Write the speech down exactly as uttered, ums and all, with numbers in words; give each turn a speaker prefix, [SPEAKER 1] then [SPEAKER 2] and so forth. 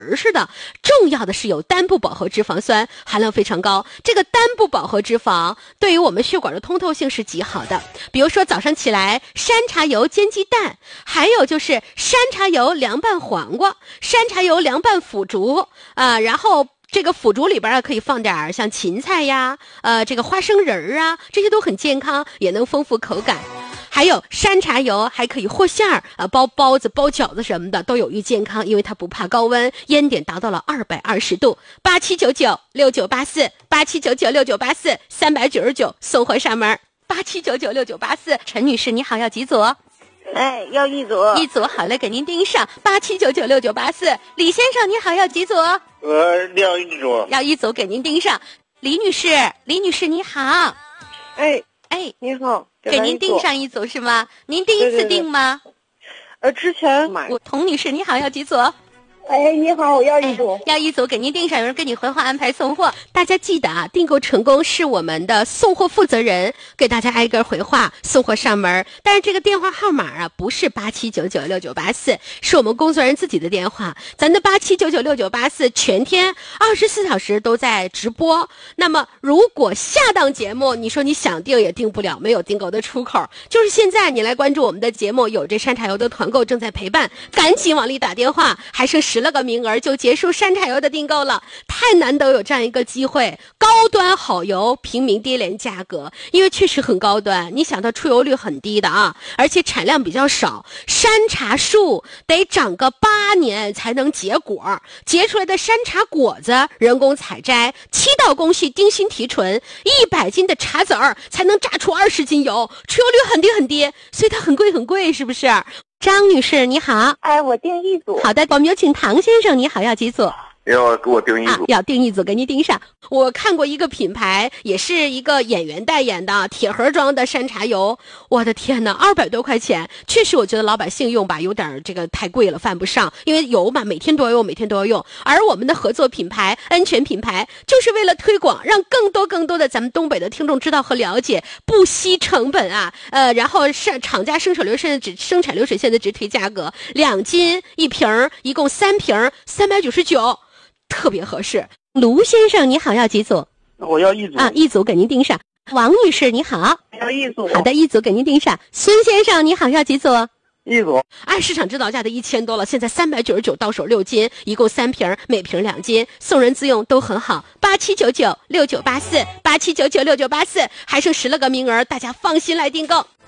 [SPEAKER 1] 似的。重要的是有单不饱和脂肪酸，含量非常高。这个单不饱和脂肪对于我们血管的通透性是极好的。比如说早上起来山茶油煎鸡蛋，还有就是山茶油凉拌黄瓜，山茶油凉拌腐竹啊、呃，然后这个腐竹里边啊可以放点像芹菜呀，呃，这个花生仁儿啊，这些都很健康，也能丰富口感。还有山茶油还可以和馅儿啊，包包子、包饺子什么的都有益健康，因为它不怕高温，烟点达到了二百二十度。八七九九六九八四，八七九九六九八四，三百九十九送货上门。八七九九六九八四，陈女士你好，要几组？
[SPEAKER 2] 哎，要一组。
[SPEAKER 1] 一组好嘞，给您盯上。八七九九六九八四，李先生你好，要几组？
[SPEAKER 3] 呃，要一组。
[SPEAKER 1] 要一组，给您盯上。李女士，李女士你好。
[SPEAKER 2] 哎
[SPEAKER 1] 哎，
[SPEAKER 2] 你好，
[SPEAKER 1] 给您订上一组是吗？您第一次订吗？
[SPEAKER 2] 对对对呃，之前买。
[SPEAKER 1] 我童女士你好，要几组？
[SPEAKER 2] 哎，你好，我要一组、
[SPEAKER 1] 哎，要一组，给您订上，有人跟你回话安排送货。大家记得啊，订购成功是我们的送货负责人给大家挨个回话，送货上门。但是这个电话号码啊，不是八七九九六九八四，是我们工作人员自己的电话。咱的八七九九六九八四全天二十四小时都在直播。那么如果下档节目你说你想订也订不了，没有订购的出口，就是现在你来关注我们的节目，有这山茶油的团购正在陪伴，赶紧往里打电话，还剩十了个名额就结束山茶油的订购了，太难得有这样一个机会，高端好油，平民低廉价格，因为确实很高端，你想它出油率很低的啊，而且产量比较少，山茶树得长个八年才能结果，结出来的山茶果子人工采摘，七道工序精心提纯，一百斤的茶籽儿才能榨出二十斤油，出油率很低很低，所以它很贵很贵，是不是？张女士你好。
[SPEAKER 2] 哎，我订一组。
[SPEAKER 1] 好的，我们有请唐先生，你好，要几组？
[SPEAKER 3] 要给我订一组、
[SPEAKER 1] 啊、要订一组，给您订上。我看过一个品牌，也是一个演员代言的铁盒装的山茶油，我的天哪，二百多块钱，确实我觉得老百姓用吧有点这个太贵了，犯不上，因为油嘛每天都要用，每天都要用。而我们的合作品牌安全品牌，就是为了推广，让更多更多的咱们东北的听众知道和了解，不惜成本啊，呃，然后是厂家生产流水只生产流水线的直推价格，两斤一瓶，一共三瓶，三百九十九。特别合适。卢先生你好，要几组？
[SPEAKER 3] 我要一组
[SPEAKER 1] 啊，一组给您订上。王女士你好，
[SPEAKER 2] 要一组。
[SPEAKER 1] 好的，一组给您订上。孙先生你好，要几组？
[SPEAKER 3] 一组。
[SPEAKER 1] 按市场指导价的一千多了，现在三百九十九到手六斤，一共三瓶，每瓶两斤，送人自用都很好。八七九九六九八四，八七九九六九八四，还剩十了个名额，大家放心来订购。